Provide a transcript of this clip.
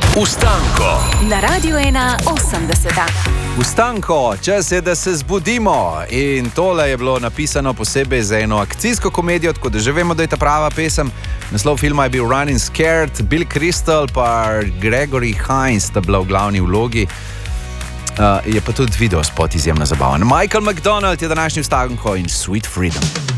Ustanko na Radiu 1:80. Ustanko, čas je, da se zbudimo. In tole je bilo napisano posebej za eno akcijsko komedijo, tako da že vemo, da je ta prava pesem. Naslov filma je bil Running Scared, Bill Crystal pa Gregory Hines sta bila v glavni vlogi. Je pa tudi video spot izjemno zabaven. Michael McDonald je današnji Ustanko in Sweet Freedom.